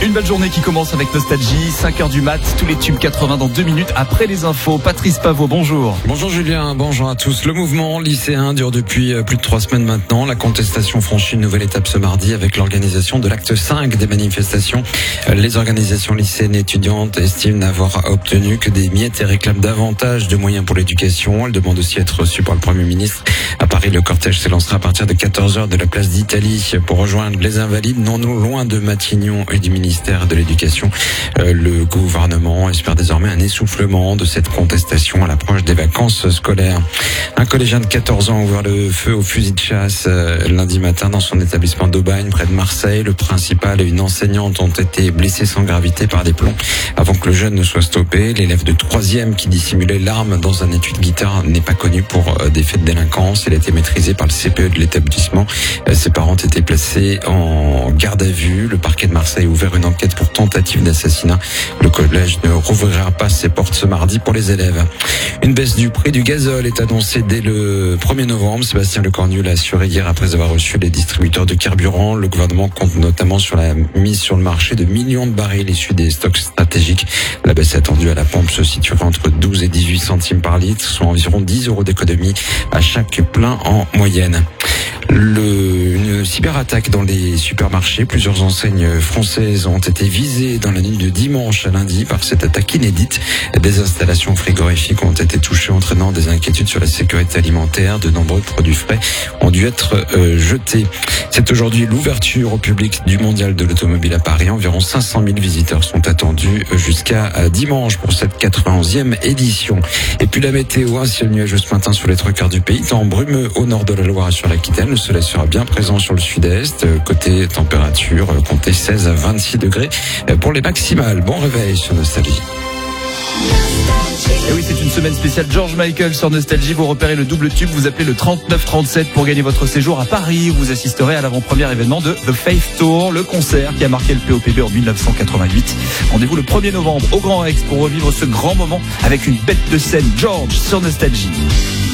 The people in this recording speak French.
Une belle journée qui commence avec Nostalgie, 5h du mat, tous les tubes 80 dans 2 minutes après les infos. Patrice Paveau, bonjour. Bonjour Julien, bonjour à tous. Le mouvement lycéen dure depuis plus de 3 semaines maintenant. La contestation franchit une nouvelle étape ce mardi avec l'organisation de l'acte 5 des manifestations. Les organisations lycéennes et étudiantes estiment n'avoir obtenu que des miettes et réclament davantage de moyens pour l'éducation. Elles demandent aussi à être reçues par le Premier ministre. À Paris, le cortège s'élancera à partir de 14h de la place d'Italie pour rejoindre les Invalides, non loin de Matignon et du ministère de l'Éducation. Le gouvernement espère désormais un essoufflement de cette contestation à l'approche des vacances scolaires. Un collégien de 14 ans a ouvert le feu au fusil de chasse lundi matin dans son établissement d'Aubagne, près de Marseille. Le principal et une enseignante ont été blessés sans gravité par des plombs avant que le jeune ne soit stoppé. L'élève de 3e qui dissimulait l'arme dans un étui de guitare n'est pas connu pour des faits de délinquance. Il a été maîtrisé par le CPE de l'établissement. Ses parents ont été placés en garde à vue. Le parquet de Marseille a ouvert une enquête pour tentative d'assassinat. Le collège ne rouvrira pas ses portes ce mardi pour les élèves. Une baisse du prix du gazole est annoncée dès le 1er novembre. Sébastien Lecornu l'a assuré hier après avoir reçu les distributeurs de carburant. Le gouvernement compte notamment sur la mise sur le marché de millions de barils issus des stocks stratégiques. La baisse attendue à la pompe se situera entre 12 et 18 centimes par litre, soit environ 10 € d'économie à chaque plein en moyenne. Une cyberattaque dans les supermarchés. Plusieurs enseignes françaises ont été visées dans la nuit de dimanche à lundi par cette attaque inédite. Des installations frigorifiques ont été touchées, entraînant des inquiétudes sur la sécurité alimentaire. De nombreux produits frais ont dû être jetés. C'est aujourd'hui l'ouverture au public du Mondial de l'automobile à Paris. Environ 500 000 visiteurs sont attendus jusqu'à dimanche pour cette 91e édition. Et puis la météo, un ciel nuageux ce matin sur les 3/4 du pays, temps brumeux au nord de la Loire et sur l'Aquitaine. Le soleil sera bien présent sur le sud-est. Côté température, comptez 16 à 26 degrés pour les maximales. Bon réveil sur Nostalgie. Et oui, c'est une semaine spéciale George Michael sur Nostalgie. Vous repérez le double tube, vous appelez le 3937 pour gagner votre séjour à Paris. Vous assisterez à l'avant-première événement de The Faith Tour, le concert qui a marqué le POPB en 1988. Rendez-vous le 1er novembre au Grand Rex pour revivre ce grand moment avec une bête de scène George sur Nostalgie.